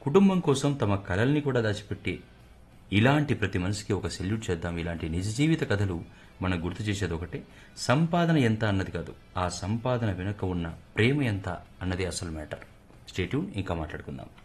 కుటుంబం కోసం తమ కలల్ని కూడా దాచిపెట్టి ఇలాంటి ప్రతి మనిషికి ఒక సెల్యూట్ చేద్దాం. ఇలాంటి నిజ జీవిత కథలు మనం గుర్తు చేసేది ఒకటే, సంపాదన ఎంత అన్నది కాదు, ఆ సంపాదన వెనుక ఉన్న ప్రేమ ఎంత అన్నది అసలు మ్యాటర్. స్టే ట్యూన్, ఇంకా మాట్లాడుకుందాం.